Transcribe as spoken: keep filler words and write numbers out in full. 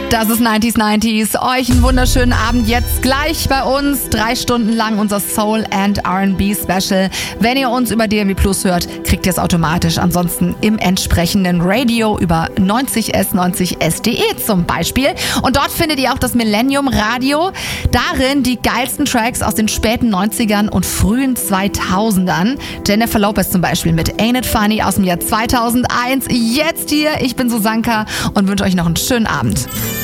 Das ist neunzig neunzig. Euch einen wunderschönen Abend jetzt gleich bei uns. Drei Stunden lang unser Soul and R and B Special. Wenn ihr uns über D A B Plus hört, kriegt ihr es automatisch. Ansonsten im entsprechenden Radio über neunzig S neunzig S punkt de zum Beispiel. Und dort findet ihr auch das Millennium Radio. Darin die geilsten Tracks aus den späten neunzigern und frühen zweitausendern. Jennifer Lopez zum Beispiel mit Ain't It Funny aus dem Jahr zweitausendeins. Jetzt hier, ich bin Susanka und wünsche euch noch einen schönen Abend.